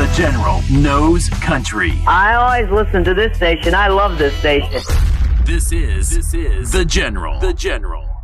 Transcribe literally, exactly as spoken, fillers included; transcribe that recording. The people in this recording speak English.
The General knows country. I always listen to this station. I love this station. This is, this is The General. The General.